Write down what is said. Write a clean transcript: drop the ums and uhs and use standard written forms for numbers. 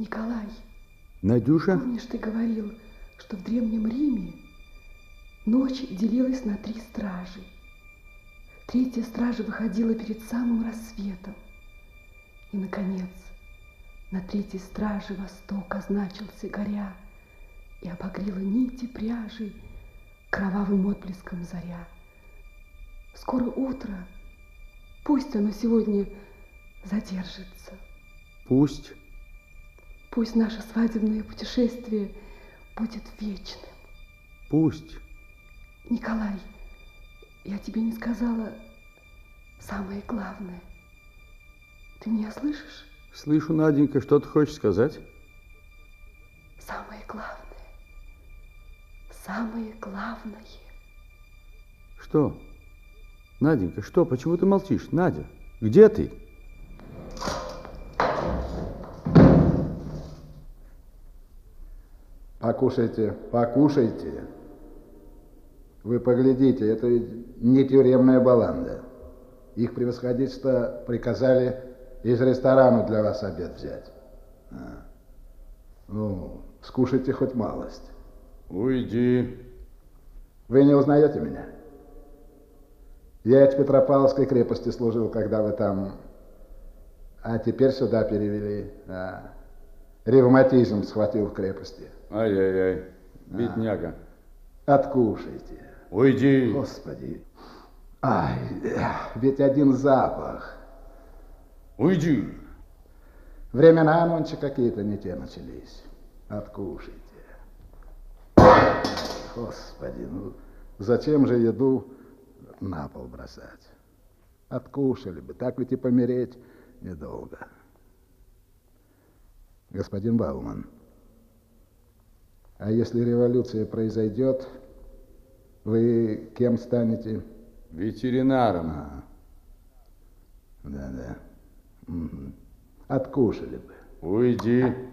Николай. Надюша? Помнишь, ты говорил, что в Древнем Риме ночь делилась на 3 стражи. 3-я стража выходила перед самым рассветом. И, наконец, на 3-й страже восток означился горя и обогрела нити пряжи кровавым отблеском заря. Скоро утро, пусть оно сегодня задержится. Пусть. Пусть наше свадебное путешествие будет вечным. Пусть. Николай, я тебе не сказала самое главное. Ты меня слышишь? Слышу, Наденька, что ты хочешь сказать? Самое главное. Самое главное. Что? Наденька, что? Почему ты молчишь? Надя, где ты? Покушайте, покушайте. Вы поглядите, это не тюремная баланда. Их превосходительство приказали из ресторана для вас обед взять. Ну, скушайте хоть малость. Уйди. Вы не узнаете меня? Я в Петропавловской крепости служил, когда вы там... А теперь сюда перевели. Ревматизм схватил в крепости. Ай-яй-яй, бедняга. Откушайте. Уйди. Господи. Ай, ведь один запах. Уйди. Времена нонче какие-то не те начались. Откушайте. Господи, ну зачем же еду на пол бросать? Откушали бы, так ведь и помереть недолго. Господин Бауман, а если революция произойдет, вы кем станете? Ветеринаром. Да-да. Угу. Откушали бы. Уйди.